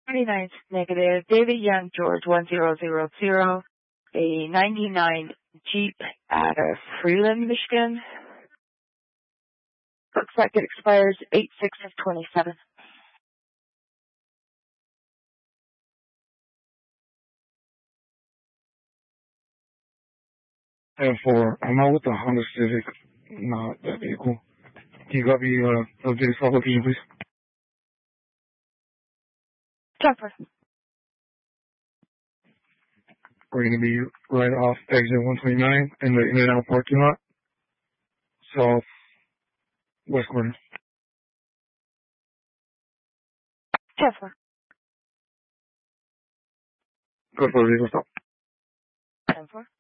29 negative. David Young, George 1000, a 99 Jeep out of Freeland, Michigan. Looks like it expires 8/6 of 27. 10-4. I'm out with the Honda Civic, not that vehicle. Can you got me updated soft location, please? 10-4. We're going to be right off exit 129 in the In-N-Out parking lot. South west corner. 10-4. Good for the vehicle stop. 10-4.